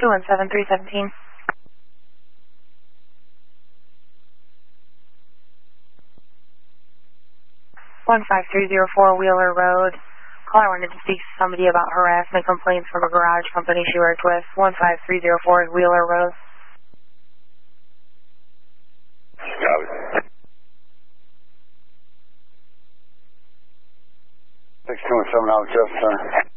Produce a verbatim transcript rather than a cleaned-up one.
two one seven three seventeen. one five three zero four Wheeler Road. Caller wanted to speak to somebody about harassment complaints from a garage company she worked with. one five three zero four Wheeler Road. six two one seven out, Jeff.